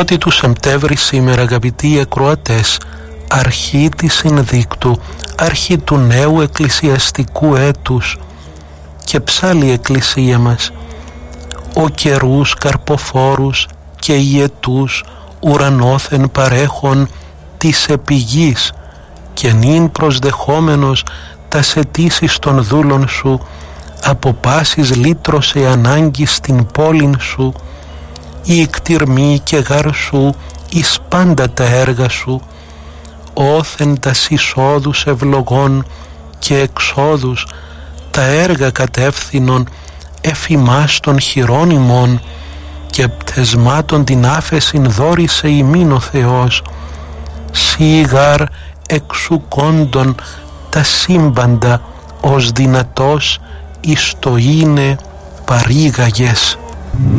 1η του Σεπτέμβρη σήμερα, αγαπητοί ακροατές, αρχή της συνδίκτου, αρχή του νέου εκκλησιαστικού έτους, και ψάλλει η Εκκλησία μας: «Ο καιρούς καρποφόρους και ιετούς ουρανόθεν παρέχον της επιγής, και νυν προσδεχόμενος τας αιτήσεις των δούλων σου, από πάσης λύτρωσε ανάγκη στην πόλην σου, η εκτιρμή και γαρσού εις πάντα τα έργα σου, όθεν τας εισόδους ευλογών και εξόδους τα έργα κατεύθυνον εφημάς των χειρών ημών, και πτεσμάτων την άφεσιν δόρισε ημίν ο Θεός, σίγαρ εξουκόντων τα σύμπαντα ως δυνατός εις το είναι παρήγαγες».